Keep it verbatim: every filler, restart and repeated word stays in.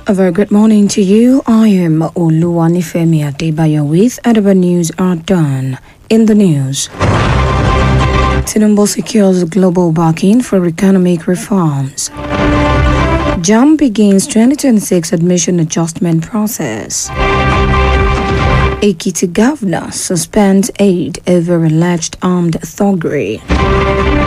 A very good morning to you. I am Oluwanifemi Adebayo with Adaba News are done. In the news, Tinubu secures global backing for economic reforms. JAMB begins twenty twenty-six admission adjustment process. Ekiti governor suspends aid over alleged armed thuggery.